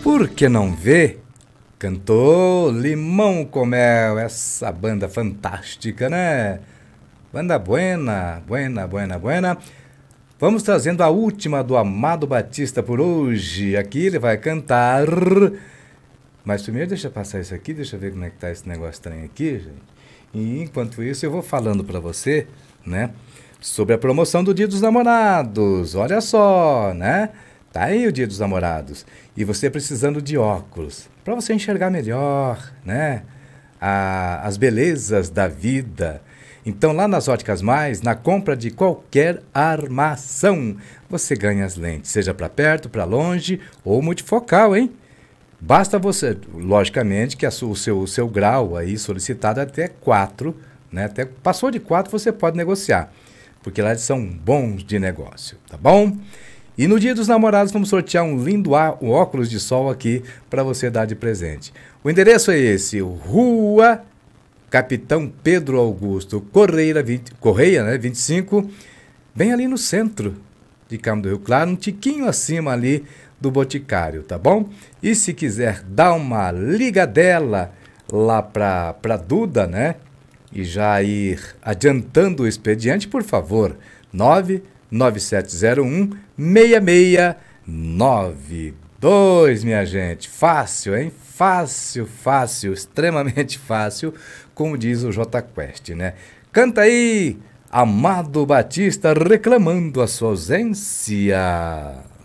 Por que não vê? Cantou Limão com Mel, essa banda fantástica, né? Banda buena, buena, buena, buena. Vamos trazendo a última do Amado Batista por hoje. Aqui ele vai cantar. Mas primeiro deixa eu passar isso aqui, deixa eu ver como é que tá esse negócio estranho aqui, gente. E enquanto isso eu vou falando para você, né? Sobre a promoção do Dia dos Namorados. Olha só, né? Tá aí o Dia dos Namorados. E você precisando de óculos para você enxergar melhor, né? As belezas da vida. Então, lá nas Óticas Mais, na compra de qualquer armação, você ganha as lentes, seja para perto, para longe ou multifocal, hein? Basta você, logicamente, que o seu grau aí solicitado é até 4, né? Até, passou de 4 você pode negociar, porque lá eles são bons de negócio, tá bom? E no Dia dos Namorados vamos sortear um lindo óculos de sol aqui para você dar de presente. O endereço é esse, Rua Capitão Pedro Augusto Correia, né, 25, bem ali no centro de Carmo do Rio Claro, um tiquinho acima ali do Boticário, tá bom? E se quiser dar uma ligadela lá para Duda, né, e já ir adiantando o expediente, por favor, 99701-6692, minha gente. Fácil, hein? Fácil, fácil, extremamente fácil, como diz o J Quest, né? Canta aí, Amado Batista reclamando a sua ausência.